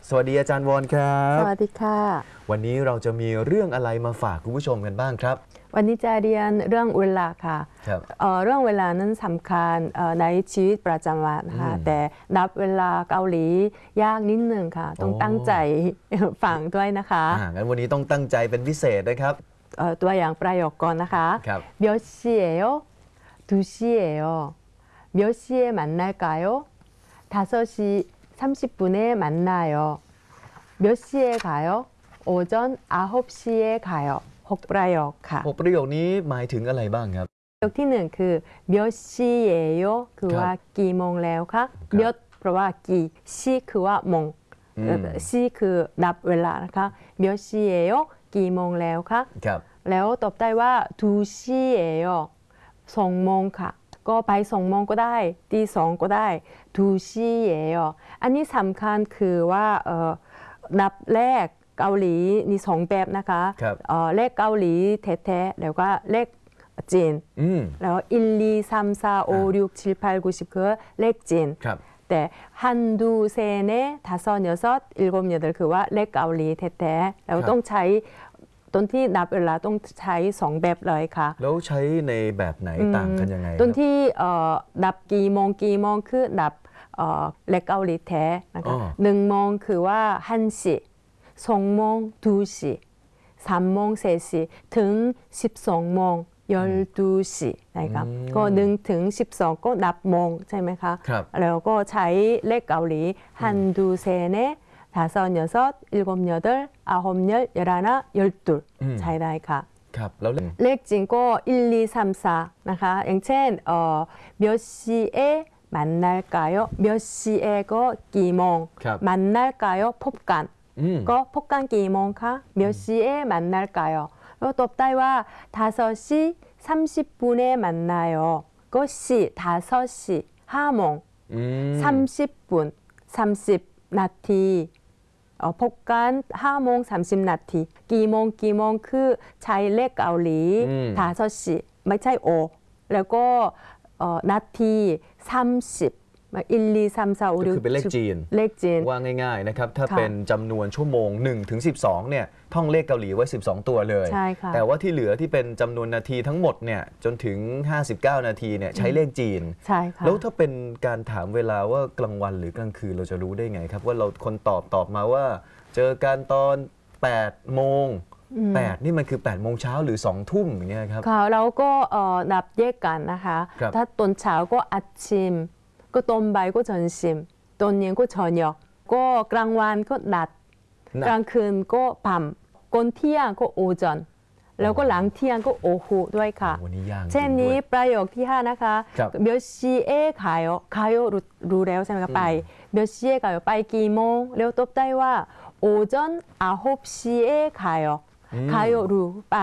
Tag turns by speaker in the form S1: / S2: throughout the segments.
S1: สวัสดีอาจารย์วอนครับ
S2: สวัสดีค่ะ
S1: วันนี้เราจะมีเรื่องอะไรมาฝากคุณผู้ชมกันบ้างครับ
S2: วันนี้จะเรียนเรื่องเวลาค่ะเรื่องเวลานั้นสำคัญในชีวิตประจำวันค่ะแต่นับเวลาเกาหลียากนิดนึงค่ะต้องตั้งใจฟังด้วยนะคะ
S1: งั้นวันนี้ต้องตั้งใจเป็นพิเศษนะครับ
S2: ตัวอย่างประโยคก่อนนะคะ몇 시예요? 2시예요. 몇 시에 만날까요? 5시 30분에 만나요. 몇 시에 가요? 오전 9시에 가요. 6 ประโยคค่ะ
S1: 6 ประโยคนี้หมายถึงอะไรบ้างครับ
S2: ประโยคที่1คือ몇 시예요คือว่ากี่โมงแล้วคะ몇เพราะว่ากี่시คือว่าโมง시คือนับเวลานะคะ몇 시예요กี่โมงแล้วคะแล้วตอบได้ว่า2시예요 2 โมงค่ะก็ไป2 โมงก็ได้ตี 2ก็ได้2시예요อันนี้สำคัญคือว่านับเลขเกาหลีมี2แบบนะคะเลขเกาหลีแท้ๆแล้วก็เลขจีนแล้ว1 2 3 4 5 6 7 8 9 10คือเลขจีนแต่한두 셋넷 다섯 여섯 일곱 여덟คือว่าเลขเกาหลีแท้ๆแล้วต้องใช้ต้นที่นับเวลาต้องใช้2แบบเลยค่ะ
S1: แล้วใช้ในแบบไหนต่างกันยังไง
S2: ต้นที่นับกี่โมงคือนับเลขเกาหลีแท้นะคะ1 โมงคือว่า1시 2 โมง2시 3 โมง4시ถึง12 โมง12시นะคะก็1 ถึง 12ก็นับโมงใช่ไหมคะแล้วก็ใช้เลขเกาหลี한두 셋넷 다섯 여섯 일곱 여덟 아홉 열 열하나 열둘ใช้ได้ค่ะ
S1: ครับแล้ว
S2: เลขจริงก็1 2 3 4นะคะอย่างเช่น몇 시에 만날까요 몇 시에ก็กี่โมง만날까요พบกันก็พบกันกี่โมงคะ몇 시에 만날까요แล้วตอบได้ว่า 5시 30분에 만나요ก็5시 5 โมง30분 30 นาทีพบกัน5 โมง 30 นาทีกี่โมงคือใช้เลขเกาหลี5시ไม่ใช่โอแล้วก็นาที30 1 2 3 4 5 6
S1: คือเป็นเลขจีนว่าง่ายๆนะครับถ้าเป็นจำนวนชั่วโมง1 ถึง 12เนี่ยท่องเลขเกาหลีไว้12 ตัวเลยแต่ว่าที่เหลือที่เป็นจำนวนนาทีทั้งหมดเนี่ยจนถึง59 นาทีเนี่ยใช้เลขจีนแล้วถ้าเป็นการถามเวลาว่ากลางวันหรือกลางคืนเราจะรู้ได้ไงครับว่าเราคนตอบมาว่าเจอกันตอน8 โมง8นี่มันคือ8 โมงเช้าหรือ2 ทุ่มอย่างเงี้ยครับ
S2: ค่ะแล้วก็นับแยกกันนะคะถ้าตอนเช้าก็아침ก็ตอนบ่ายก็점심ตอนเย็นก็저녁ก็กลางวันก็นัดกลางคืนก็밤ก่อนเที่ยงก็오전แล้วก็หลังเที่ยงก็오후ด้วยค่ะเช่นนี้ประโยคที่5นะคะ몇 시에 가요รู้แล้วใช่ไหมคะไป몇 시에 가요ไปกี่โมงแล้วตอบได้ว่า오전 9시에 가요รู้ไป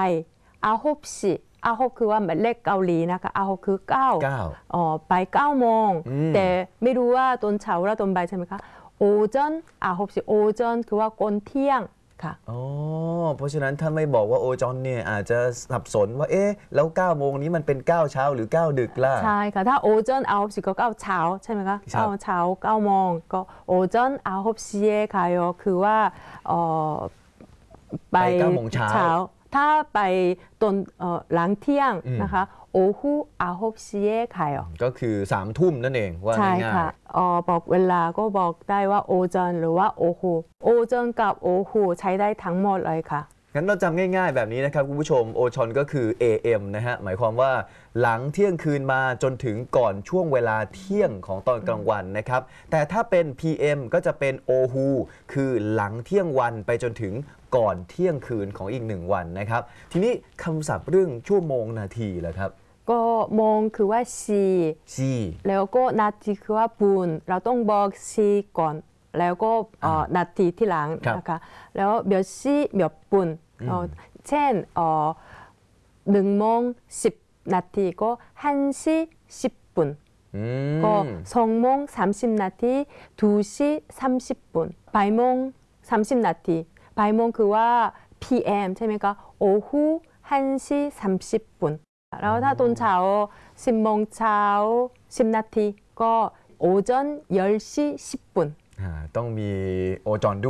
S2: 9시9คือว่าเลขเกาหลีนะคะ9คือ9ไป9 โมงแต่ไม่รู้ว่าตอนเช้าหรือตอนบ่ายใช่ไหมคะ오전 9시 오전คือว่าก่อนเที่ยงค่ะ
S1: เพราะฉะนั้นถ้าไม่บอกว่าโอจอนเนี่ยอาจจะสับสนว่าเอ๊ะแล้ว9 โมงนี้มันเป็น9 เช้าหรือ9 ดึกล่ะ
S2: ใช่ค่ะถ้า오전 9시ก็9 เช้าใช่ไหมคะ9 เช้า9 โมงก็오전 9시에 가요คือว่าไป
S1: 9 โมงเช้า
S2: ถ้าไปตอนหลังเที่ยงนะคะ오후 9시에 가요
S1: ก็คือ3 ทุ่มนั่นเองว่าง่ายๆใช่ค่ะ
S2: บอกเวลาก็บอกได้ว่า오전หรือว่า오후 오전กับ오후ใช้ได้ทั้งหมดเลยค่ะ
S1: งั้นเราจำง่ายๆแบบนี้นะครับคุณผู้ชมโอชอนก็คือ AM นะฮะหมายความว่าหลังเที่ยงคืนมาจนถึงก่อนช่วงเวลาเที่ยงของตอนกลางวันนะครับแต่ถ้าเป็น PM ก็จะเป็นโอฮูคือหลังเที่ยงวันไปจนถึงก่อนเที่ยงคืนของอีก1 วันนะครับทีนี้คำศัพท์เรื่องชั่วโมงนาทีแหละครับ
S2: ก็โมงคือว่าชีแล้วก็นาทีคือว่าปุนเราต้องบอกชีก่อนแล้วก็นาทีที่หลังนะคะแล้วเ몇 시 몇 분เช่น1 โมง 10 นาทีก็1시 10분ก็2 โมง 30 นาที2시 30분บ่ายโมง 30 นาทีบ่ายโมงคือว่า PM ใช่ไหมคะ오후 1시 30분แล้วถ้าตอนเช้า10 โมงเช้า10 นาทีก็오전 10시 10분
S1: ต้องมีโอจอนด้วย